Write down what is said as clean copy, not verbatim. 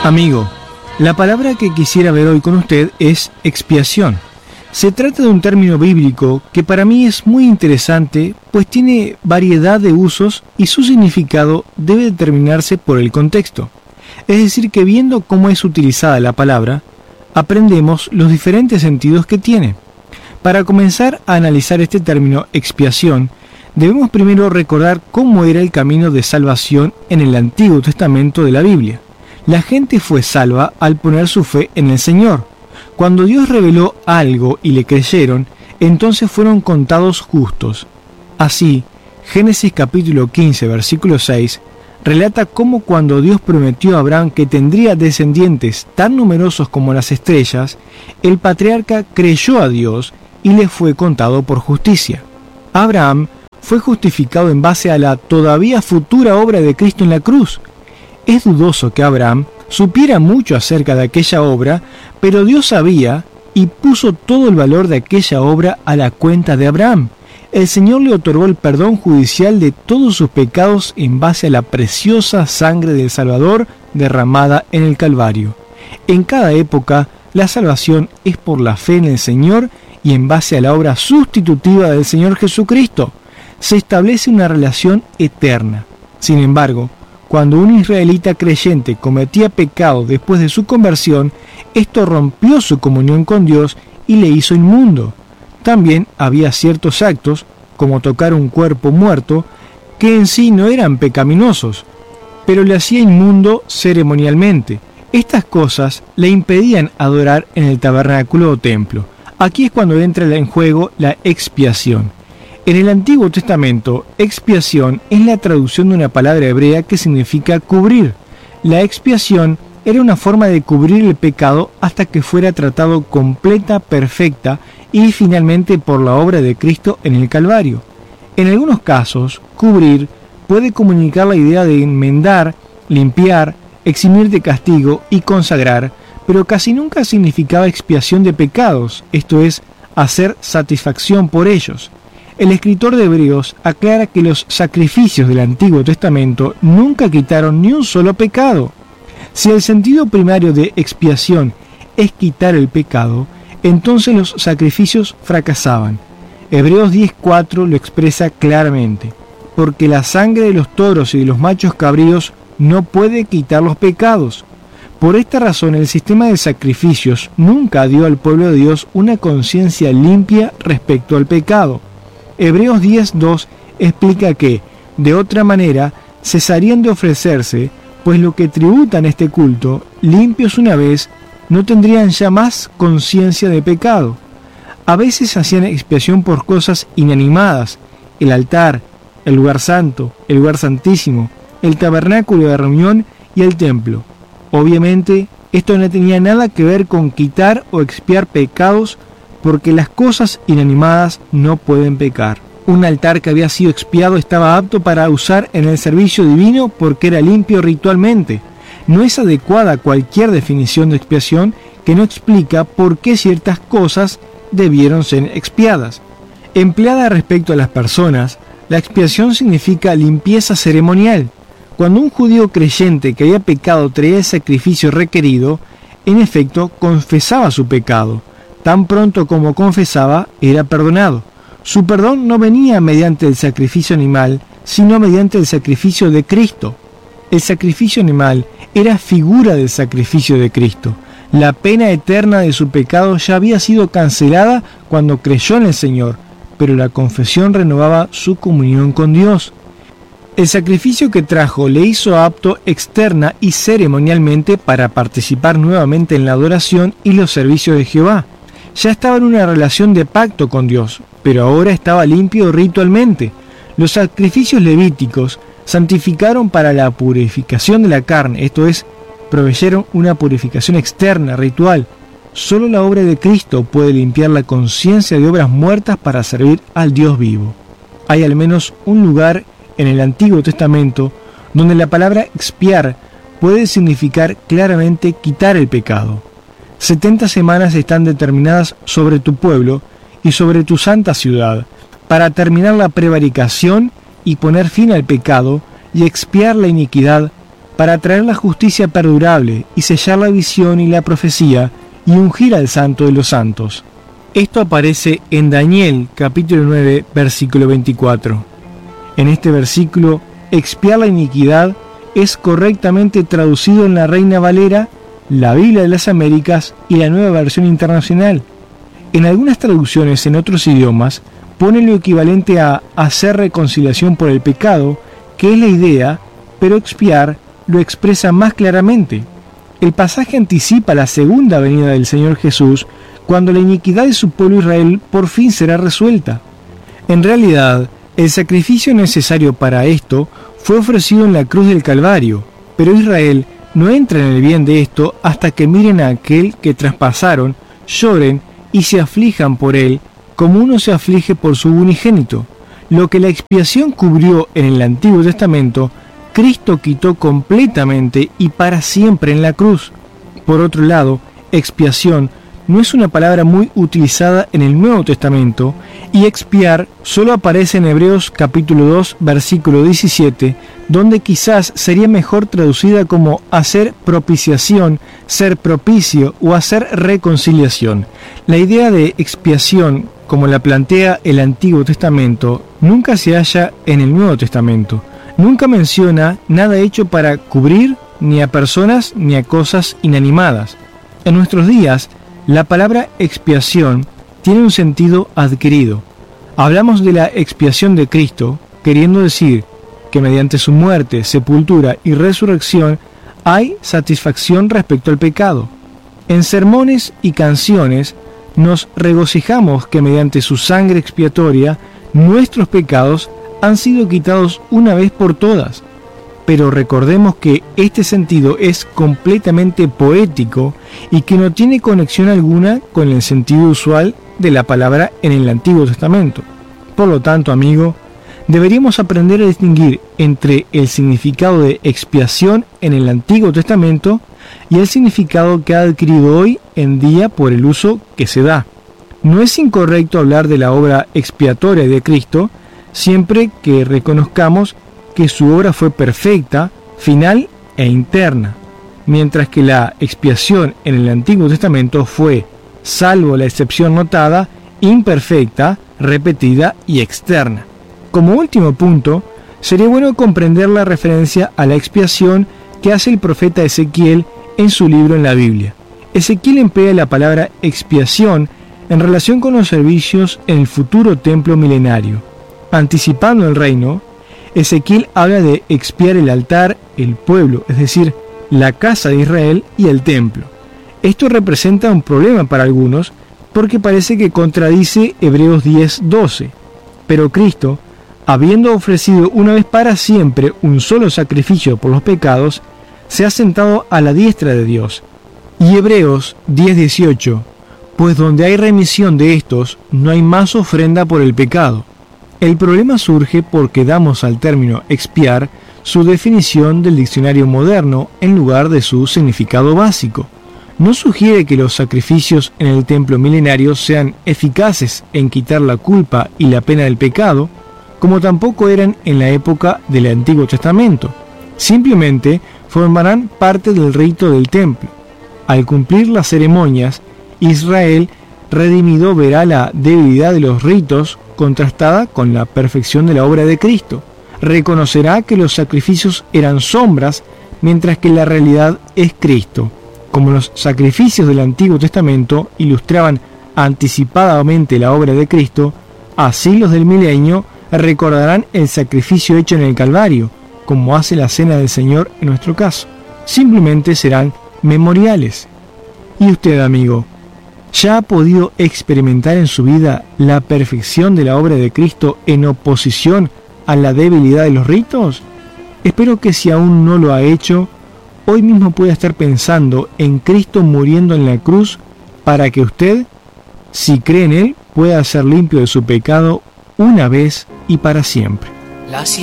Amigo, la palabra que quisiera ver hoy con usted es expiación. Se trata de un término bíblico que para mí es muy interesante, pues tiene variedad de usos y su significado debe determinarse por el contexto. Es decir, que viendo cómo es utilizada la palabra, aprendemos los diferentes sentidos que tiene. Para comenzar a analizar este término expiación, debemos primero recordar cómo era el camino de salvación en el Antiguo Testamento de la Biblia. La gente fue salva al poner su fe en el Señor. Cuando Dios reveló algo y le creyeron, entonces fueron contados justos. Así, Génesis capítulo 15, versículo 6, relata cómo cuando Dios prometió a Abraham que tendría descendientes tan numerosos como las estrellas, el patriarca creyó a Dios y le fue contado por justicia. Abraham fue justificado en base a la todavía futura obra de Cristo en la cruz. Es dudoso que Abraham supiera mucho acerca de aquella obra, pero Dios sabía y puso todo el valor de aquella obra a la cuenta de Abraham. El Señor le otorgó el perdón judicial de todos sus pecados en base a la preciosa sangre del Salvador derramada en el Calvario. En cada época, la salvación es por la fe en el Señor y en base a la obra sustitutiva del Señor Jesucristo. Se establece una relación eterna. Sin embargo, cuando un israelita creyente cometía pecado después de su conversión, esto rompió su comunión con Dios y le hizo inmundo. También había ciertos actos, como tocar un cuerpo muerto, que en sí no eran pecaminosos, pero le hacía inmundo ceremonialmente. Estas cosas le impedían adorar en el tabernáculo o templo. Aquí es cuando entra en juego la expiación. En el Antiguo Testamento, expiación es la traducción de una palabra hebrea que significa cubrir. La expiación era una forma de cubrir el pecado hasta que fuera tratado completa, perfecta y finalmente por la obra de Cristo en el Calvario. En algunos casos, cubrir puede comunicar la idea de enmendar, limpiar, eximir de castigo y consagrar, pero casi nunca significaba expiación de pecados, esto es, hacer satisfacción por ellos. El escritor de Hebreos aclara que los sacrificios del Antiguo Testamento nunca quitaron ni un solo pecado. Si el sentido primario de expiación es quitar el pecado, entonces los sacrificios fracasaban. Hebreos 10:4 lo expresa claramente, porque la sangre de los toros y de los machos cabríos no puede quitar los pecados. Por esta razón el sistema de sacrificios nunca dio al pueblo de Dios una conciencia limpia respecto al pecado. Hebreos 10:2 explica que, de otra manera, cesarían de ofrecerse, pues lo que tributan este culto, limpios una vez, no tendrían ya más conciencia de pecado. A veces hacían expiación por cosas inanimadas, el altar, el lugar santo, el lugar santísimo, el tabernáculo de reunión y el templo. Obviamente, esto no tenía nada que ver con quitar o expiar pecados, porque las cosas inanimadas no pueden pecar. Un altar que había sido expiado estaba apto para usar en el servicio divino porque era limpio ritualmente. No es adecuada cualquier definición de expiación que no explica por qué ciertas cosas debieron ser expiadas. Empleada respecto a las personas, la expiación significa limpieza ceremonial. Cuando un judío creyente que había pecado traía el sacrificio requerido, en efecto confesaba su pecado. Tan pronto como confesaba, era perdonado. Su perdón no venía mediante el sacrificio animal, sino mediante el sacrificio de Cristo. El sacrificio animal era figura del sacrificio de Cristo. La pena eterna de su pecado ya había sido cancelada cuando creyó en el Señor, pero la confesión renovaba su comunión con Dios. El sacrificio que trajo le hizo apto externa y ceremonialmente para participar nuevamente en la adoración y los servicios de Jehová. Ya estaba en una relación de pacto con Dios, pero ahora estaba limpio ritualmente. Los sacrificios levíticos santificaron para la purificación de la carne, esto es, proveyeron una purificación externa, ritual. Solo la obra de Cristo puede limpiar la conciencia de obras muertas para servir al Dios vivo. Hay al menos un lugar en el Antiguo Testamento donde la palabra expiar puede significar claramente quitar el pecado. 70 semanas están determinadas sobre tu pueblo y sobre tu santa ciudad, para terminar la prevaricación y poner fin al pecado y expiar la iniquidad, para traer la justicia perdurable y sellar la visión y la profecía y ungir al Santo de los Santos. Esto aparece en Daniel capítulo 9 versículo 24. En este versículo, expiar la iniquidad es correctamente traducido en la Reina Valera, la Biblia de las Américas y la Nueva Versión Internacional. En algunas traducciones en otros idiomas ponen lo equivalente a hacer reconciliación por el pecado, que es la idea, pero expiar lo expresa más claramente. El pasaje anticipa la segunda venida del Señor Jesús, cuando la iniquidad de su pueblo Israel por fin será resuelta. En realidad, el sacrificio necesario para esto fue ofrecido en la cruz del Calvario, pero Israel no entra en el bien de esto hasta que miren a aquel que traspasaron, lloren y se aflijan por él, como uno se aflige por su unigénito. Lo que la expiación cubrió en el Antiguo Testamento, Cristo quitó completamente y para siempre en la cruz. Por otro lado, expiación no es una palabra muy utilizada en el Nuevo Testamento, y expiar solo aparece en Hebreos capítulo 2 versículo 17, donde quizás sería mejor traducida como hacer propiciación, ser propicio o hacer reconciliación. La idea de expiación, como la plantea el Antiguo Testamento, nunca se halla en el Nuevo Testamento. Nunca menciona nada hecho para cubrir ni a personas ni a cosas inanimadas. En nuestros días, la palabra expiación tiene un sentido adquirido. Hablamos de la expiación de Cristo, queriendo decir que mediante su muerte, sepultura y resurrección hay satisfacción respecto al pecado. En sermones y canciones nos regocijamos que mediante su sangre expiatoria nuestros pecados han sido quitados una vez por todas. Pero recordemos que este sentido es completamente poético y que no tiene conexión alguna con el sentido usual de la palabra en el Antiguo Testamento. Por lo tanto, amigo, deberíamos aprender a distinguir entre el significado de expiación en el Antiguo Testamento y el significado que ha adquirido hoy en día por el uso que se da. No es incorrecto hablar de la obra expiatoria de Cristo siempre que reconozcamos que su obra fue perfecta, final e interna, mientras que la expiación en el Antiguo Testamento fue, salvo la excepción notada, imperfecta, repetida y externa. Como último punto, sería bueno comprender la referencia a la expiación que hace el profeta Ezequiel en su libro en la Biblia. Ezequiel emplea la palabra expiación en relación con los servicios en el futuro templo milenario. Anticipando el reino, Ezequiel habla de expiar el altar, el pueblo, es decir, la casa de Israel y el templo. Esto representa un problema para algunos porque parece que contradice Hebreos 10:12. Pero Cristo, habiendo ofrecido una vez para siempre un solo sacrificio por los pecados, se ha sentado a la diestra de Dios. Y Hebreos 10:18, pues donde hay remisión de estos, no hay más ofrenda por el pecado. El problema surge porque damos al término expiar su definición del diccionario moderno en lugar de su significado básico. No sugiere que los sacrificios en el templo milenario sean eficaces en quitar la culpa y la pena del pecado, como tampoco eran en la época del Antiguo Testamento. Simplemente formarán parte del rito del templo. Al cumplir las ceremonias, Israel redimido verá la debilidad de los ritos contrastada con la perfección de la obra de Cristo. Reconocerá que los sacrificios eran sombras, mientras que la realidad es Cristo. Como los sacrificios del Antiguo Testamento ilustraban anticipadamente la obra de Cristo, así los del milenio recordarán el sacrificio hecho en el Calvario, como hace la Cena del Señor en nuestro caso. Simplemente serán memoriales. ¿Y usted, amigo, ya ha podido experimentar en su vida la perfección de la obra de Cristo en oposición a la debilidad de los ritos? Espero que si aún no lo ha hecho, hoy mismo pueda estar pensando en Cristo muriendo en la cruz para que usted, si cree en Él, pueda ser limpio de su pecado una vez y para siempre.